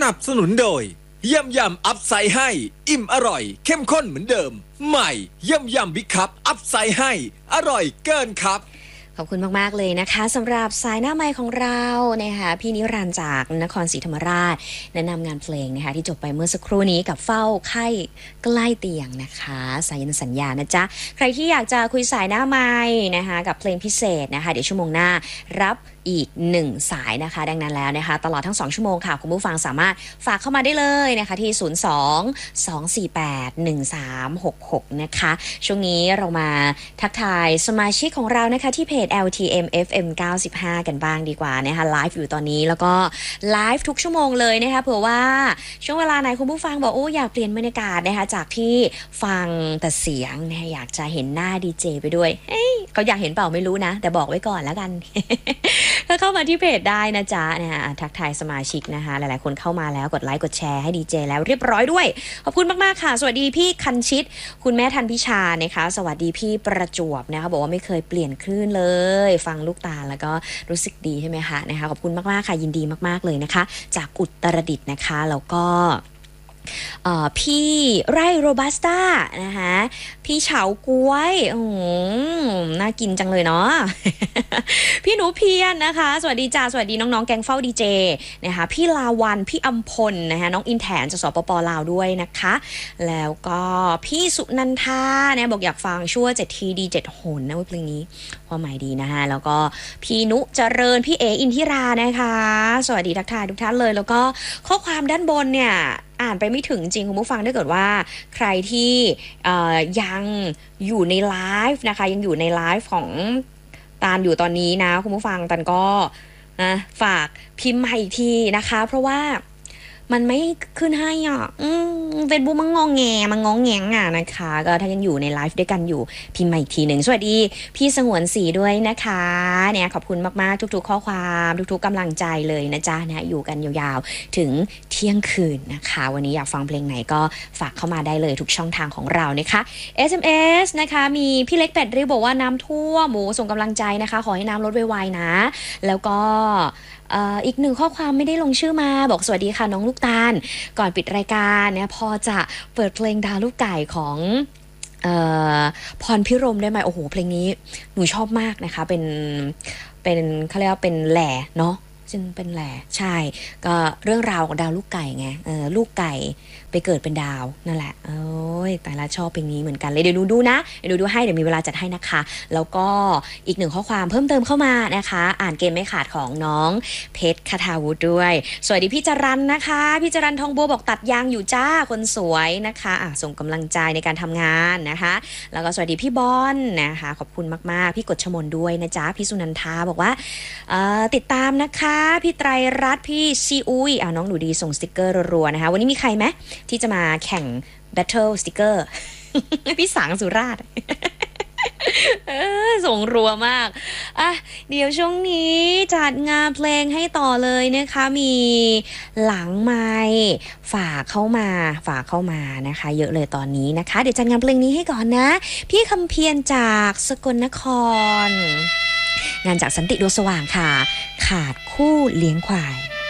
นับสนุนโดยยำยำอัพไซด์ให้อิ่มอร่อยเข้มข้นเหมือนเดิมใหม่ยำยำบิ๊กคัพอัพไซด์ให้อร่อยเกินครับขอบคุณมากๆเลยนะคะสำหรับสายหน้าไมค์ของเรานะคะพี่นิรันดร์จากนครศรีธรรมราชแนะนำงานเพลงนะคะที่จบไปเมื่อสักครู่นี้กับเฝ้าไข้ใกล้เตียงนะคะสายันสัญญานะจ๊ะใครที่อยากจะคุยสายหน้าไมค์นะคะกับเพลงพิเศษนะคะเดี๋ยวชั่วโมงหน้ารับอีก1สายนะคะดังนั้นแล้วนะคะตลอดทั้ง2ชั่วโมงค่ะคุณผู้ฟังสามารถฝากเข้ามาได้เลยนะคะที่02-248-1366นะคะช่วงนี้เรามาทักทายสมาชิกของเรานะคะที่เพจ LTM FM 95กันบ้างดีกว่านะคะไลฟ์อยู่ตอนนี้แล้วก็ไลฟ์ทุกชั่วโมงเลยนะคะเผื่อว่าช่วงเวลาไหนคุณผู้ฟังบอกโอ้อยากเปลี่ยนบรรยากาศนะคะจากที่ฟังแต่เสียงนะคะอยากจะเห็นหน้าดีเจไปด้วยเฮ้ยเขาอยากเห็นเปล่าไม่รู้นะแต่บอกไว้ก่อนแล้วกัน ถ้าเข้ามาที่เพจได้นะจ๊ะนะคะทักทายสมาชิกนะคะหลายๆคนเข้ามาแล้วกดไลค์กดแชร์ให้ดีเจแล้วเรียบร้อยด้วยขอบคุณมากๆค่ะสวัสดีพี่คันชิตคุณแม่ทันพิชานะคะสวัสดีพี่ประจวบนะคะบอกว่าไม่เคยเปลี่ยนคลื่นเลยฟังลูกตาแล้วก็รู้สึกดีใช่ไหมคะนะคะขอบคุณมากๆค่ะยินดีมากๆเลยนะคะจากอุตรดิตถ์นะคะแล้วก็พี่ไร่โรบัสต้านะคะพี่เฉาก้วยน่ากินจังเลยเนาะ พี่หนูเพียรนะคะสวัสดีจ้าสวัสดีน้องๆแกงเฝ้าดีเจนะคะพี่ลาวันพี่อำพลนะคะน้องอินแถนจากสปป.ลาวด้วยนะคะแล้วก็พี่สุนันทาเนี่ยบอกอยากฟังชั่ว7ทีดี7หนนะเพลงนี้ความหมายดีนะคะแล้วก็พี่นุเจริญพี่เออินทิรานะคะสวัสดีทักทายทุกท่านเลยแล้วก็ข้อความด้านบนเนี่ยอ่านไปไม่ถึงจริงคุณผู้ฟังถ้าเกิดว่าใครที่ยังอยู่ในไลฟ์นะคะยังอยู่ในไลฟ์ของตาลอยู่ตอนนี้นะคุณผู้ฟังตาลก็ฝากพิมพ์มาอีกทีนะคะเพราะว่ามันไม่ขึ้นให้อ่ะเฟซบุ๊กมันงองแงงอ่ะนะคะก็ถ้ายังอยู่ในไลฟ์ด้วยกันอยู่พิมพ์มาอีกทีหนึ่งสวัสดีพี่สงวนศรีด้วยนะคะเนี่ยขอบคุณมากๆทุกๆข้อความทุกๆกำลังใจเลยนะจ๊ะนะอยู่กันยาวๆถึงเที่ยงคืนนะคะวันนี้อยากฟังเพลงไหนก็ฝากเข้ามาได้เลยทุกช่องทางของเรานะคะ SMS นะคะมีพี่เล็ก8ริ้วบอกว่าน้ำท่วมส่งกำลังใจนะคะขอให้น้ำลดไวๆนะแล้วก็อีก1ข้อความไม่ได้ลงชื่อมาบอกสวัสดีค่ะน้องลูกตาลก่อนปิดรายการเนี่ยพอจะเปิดเพลงดาวลูกไก่ของพรพิรมได้ไหมโอ้โหเพลงนี้หนูชอบมากนะคะเป็นเขาเรียกว่าเป็นแหล่เนาะจึงเป็นแหล่ใช่ก็เรื่องราวของดาวลูกไก่ไงลูกไก่ไปเกิดเป็นดาวนั่นแหละโอ้ยแต่ละชอบเพลงนี้เหมือนกันเลยเดี๋ยวดูนะเดี๋ยวดูให้เดี๋ยวมีเวลาจัดให้นะคะแล้วก็อีก1ข้อความเพิ่มเติมเข้ามานะคะอ่านเกมไม่ขาดของน้องเพชรคทาวุฒิด้วยสวัสดีพี่จรันนะคะพี่จรันทองบัวบอกตัดยางอยู่จ้าคนสวยนะคะส่งกำลังใจในการทำงานนะคะแล้วก็สวัสดีพี่บอลนะคะขอบคุณมากๆพี่กฎชมนด้วยนะจ๊ะพี่สุนันทาบอกว่าติดตามนะคะพี่ไตรรัตน์พี่ซีอุยน้องหนูดีส่งสติกเกอร์รัวๆนะคะวันนี้มีใครไหมที่จะมาแข่ง Battle Sticker พี่สังสุราษฎร์ ส่งรัวมากเดี๋ยวช่วงนี้จัดงานเพลงให้ต่อเลยนะคะมีหลังไมค์ฝากเข้ามานะคะเยอะเลยตอนนี้นะคะเดี๋ยวจัดงานเพลงนี้ให้ก่อนนะพี่คำเพียรจากสกลนครงานจากสันติดวงสว่างค่ะขาดคู่เลี้ยงควาย